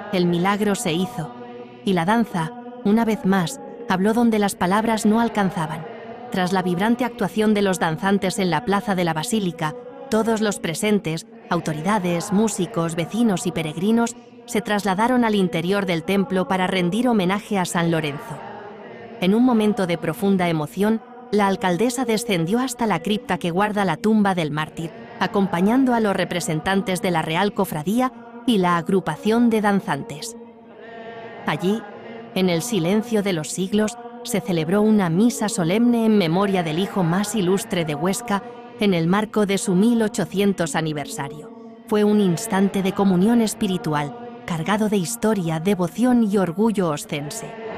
El milagro se hizo, y la danza, una vez más, habló donde las palabras no alcanzaban. Tras la vibrante actuación de los danzantes en la plaza de la Basílica, todos los presentes, autoridades, músicos, vecinos y peregrinos, se trasladaron al interior del templo para rendir homenaje a San Lorenzo. En un momento de profunda emoción, la alcaldesa descendió hasta la cripta que guarda la tumba del mártir, acompañando a los representantes de la Real Cofradía y la agrupación de danzantes. Allí, en el silencio de los siglos, se celebró una misa solemne en memoria del hijo más ilustre de Huesca en el marco de su 1800 aniversario. Fue un instante de comunión espiritual, cargado de historia, devoción y orgullo oscense.